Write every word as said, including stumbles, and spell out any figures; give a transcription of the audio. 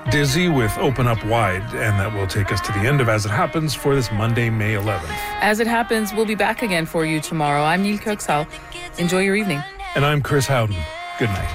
Dizzy with Open Up Wide, and that will take us to the end of As It Happens for this Monday, May eleventh. As It Happens, we'll be back again for you tomorrow. I'm Neil Kirksall. Enjoy your evening. And I'm Chris Howden. Good night.